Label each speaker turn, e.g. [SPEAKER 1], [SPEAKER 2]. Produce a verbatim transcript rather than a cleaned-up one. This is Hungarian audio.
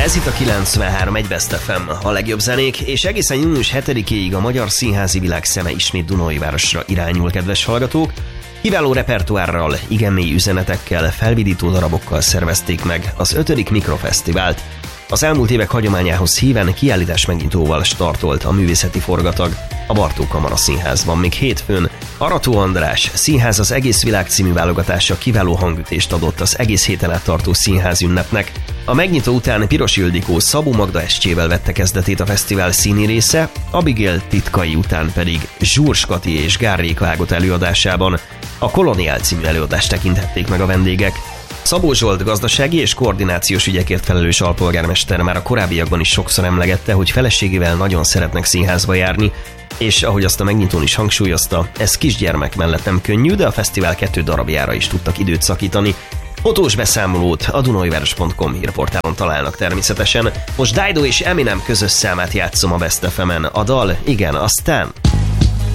[SPEAKER 1] Ez itt a kilencvenhárom egy Best ef em, a legjobb zenék, és egészen június hetedikéig a magyar színházi világ szeme ismét Dunaújvárosra irányul, kedves hallgatók. Kiváló repertoárral, igen mély üzenetekkel, felvidító darabokkal szervezték meg az ötödik Mikrofesztivált. Az elmúlt évek hagyományához híven kiállítás megnyitóval startolt a művészeti forgatag a Bartók Kamara Színházban. Még hétfőn Arató András Színház az egész világ című válogatása kiváló hangütést adott az egész héten át tartó színházünnepnek. A megnyitó után Piros Ildikó Szabó Magda estjével vette kezdetét a fesztivál színi része, Abigail titkai után pedig Zsúrs Kati és Gár Réka Ágota előadásában a Koloniál című előadást tekinthették meg a vendégek. Szabó Zsolt gazdasági és koordinációs ügyekért felelős alpolgármester már a korábbiakban is sokszor emlegette, hogy feleségével nagyon szeretnek színházba járni, és ahogy azt a megnyitón is hangsúlyozta, ez kisgyermek mellett nem könnyű, de a fesztivál kettő darabjára is tudtak időt szakítani. Fotós beszámolót a dunaújváros pont com hírportálon találnak természetesen. Most Dido és Eminem közös számát játszom a Best ef emen. A dal, igen, aztán...